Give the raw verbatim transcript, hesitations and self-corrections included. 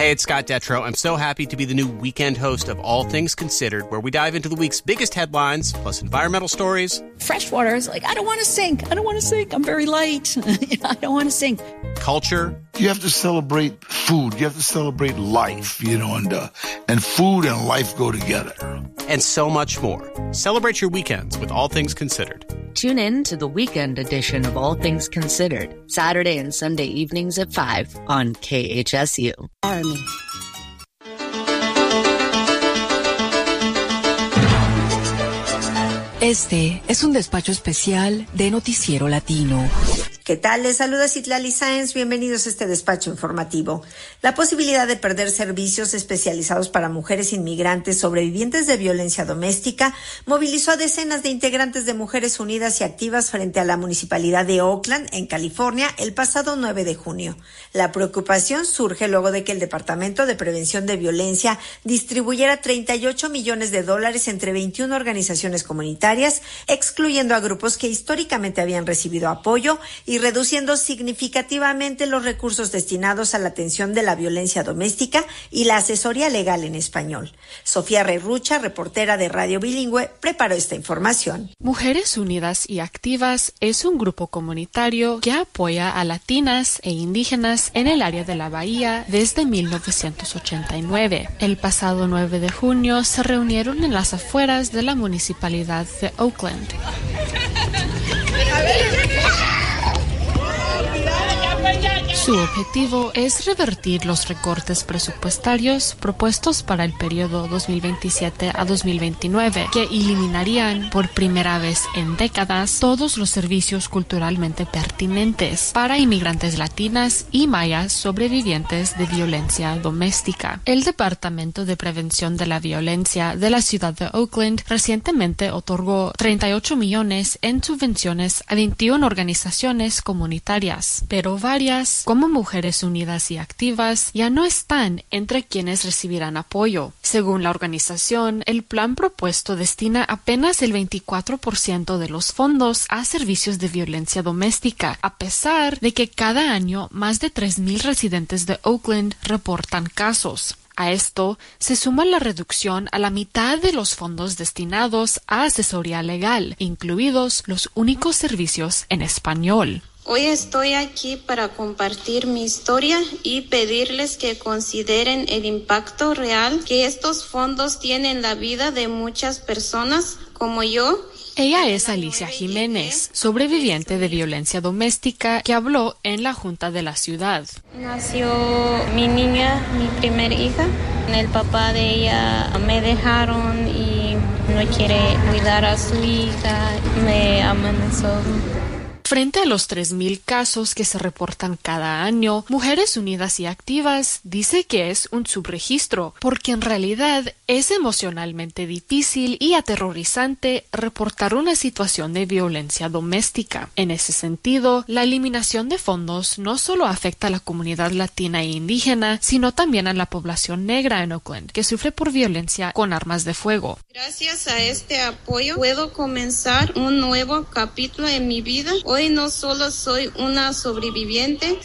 Hey, it's Scott Detrow. I'm so happy to be the new weekend host of All Things Considered, where we dive into the week's biggest headlines, plus environmental stories. Freshwater is like, I don't want to sink. I don't want to sink. I'm very light. I don't want to sink. Culture. You have to celebrate food. You have to celebrate life, you know, and uh, and food and life go together. And so much more. Celebrate your weekends with All Things Considered. Tune in to the weekend edition of All Things Considered, Saturday and Sunday evenings at five on K H S U. Army. Este es un despacho especial de Noticiero Latino. ¿Qué tal? Les saluda Citlali Sáenz. Bienvenidos a este despacho informativo. La posibilidad de perder servicios especializados para mujeres inmigrantes sobrevivientes de violencia doméstica movilizó a decenas de integrantes de Mujeres Unidas y Activas frente a la municipalidad de Oakland, en California, el pasado nueve de junio. La preocupación surge luego de que el Departamento de Prevención de Violencia distribuyera treinta y ocho millones de dólares entre veintiuna organizaciones comunitarias, excluyendo a grupos que históricamente habían recibido apoyo y y reduciendo significativamente los recursos destinados a la atención de la violencia doméstica y la asesoría legal en español. Sofía Reyrucha, reportera de Radio Bilingüe, preparó esta información. Mujeres Unidas y Activas es un grupo comunitario que apoya a latinas e indígenas en el área de la Bahía desde mil novecientos ochenta y nueve. El pasado nueve de junio se reunieron en las afueras de la municipalidad de Oakland. Su objetivo es revertir los recortes presupuestarios propuestos para el periodo dos mil veintisiete a dos mil veintinueve, que eliminarían por primera vez en décadas todos los servicios culturalmente pertinentes para inmigrantes latinas y mayas sobrevivientes de violencia doméstica. El Departamento de Prevención de la Violencia de la ciudad de Oakland recientemente otorgó treinta y ocho millones en subvenciones a veintiuna organizaciones comunitarias, pero varias, como Mujeres Unidas y Activas, ya no están entre quienes recibirán apoyo. Según la organización, el plan propuesto destina apenas el veinticuatro por ciento de los fondos a servicios de violencia doméstica, a pesar de que cada año más de tres mil residentes de Oakland reportan casos. A esto se suma la reducción a la mitad de los fondos destinados a asesoría legal, incluidos los únicos servicios en español. Hoy estoy aquí para compartir mi historia y pedirles que consideren el impacto real que estos fondos tienen en la vida de muchas personas como yo. Ella es Alicia Jiménez, sobreviviente de violencia doméstica, que habló en la junta de la ciudad. Nació mi niña, mi primera hija. El papá de ella me dejaron y no quiere cuidar a su hija. Me amenazó. Frente a los tres mil casos que se reportan cada año, Mujeres Unidas y Activas dice que es un subregistro, porque en realidad es emocionalmente difícil y aterrorizante reportar una situación de violencia doméstica. En ese sentido, la eliminación de fondos no solo afecta a la comunidad latina e indígena, sino también a la población negra en Oakland, que sufre por violencia con armas de fuego. Gracias a este apoyo, puedo comenzar un nuevo capítulo en mi vida. Hoy no solo soy una sobreviviente,